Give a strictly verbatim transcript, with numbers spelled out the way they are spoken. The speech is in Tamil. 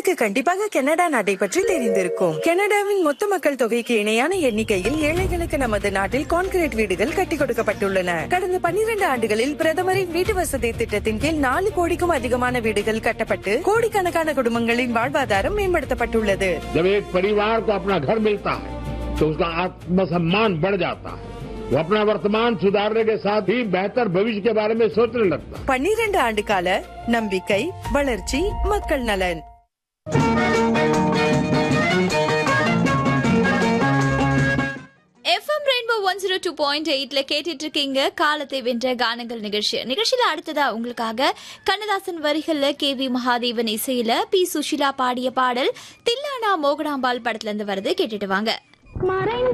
உங்களுக்கு கண்டிப்பாக கனடா நாட்டை பற்றி தெரிந்திருக்கும். கனடாவின் மொத்த மக்கள் தொகைக்கு இணையான எண்ணிக்கையில் ஏழைகளுக்கு நமது நாட்டில் கான்கிரீட் வீடுகள் கட்டி கொடுக்கப்பட்டுள்ளன. கடந்த பன்னிரண்டு ஆண்டுகளில் பிரதமரின் வீட்டு வசதி திட்டத்தின் கீழ் நாலு கோடிக்கும் அதிகமான வீடுகள் கட்டப்பட்டு கோடிக்கணக்கான குடும்பங்களின் வாழ்வாதாரம் மேம்படுத்தப்பட்டுள்ளது. तो उसका आत्मसम्मान बढ़ जाता है, वो अपना वर्तमान सुधारने के साथ ही बेहतर भविष्य के बारे में सोचने लगता है. பன்னிரண்டு ஆண்டு கால நம்பிக்கை, வளர்ச்சி, மக்கள் நலன். FM rainbow one zero two point எயிட்ல கேட்டுட்டு இருக்கீங்க காலத்தை வென்ற கானங்கள் நிகழ்ச்சி. நிகழ்ச்சியில அடுத்ததா உங்களுக்காக கண்ணதாசன் வரிகள்ல கே வி மகாதேவன் இசையில பி சுஷிலா பாடிய பாடல் தில்லானா மோகனாம்பாள் படத்துல இருந்து வருது, கேட்டுட்டு வாங்க.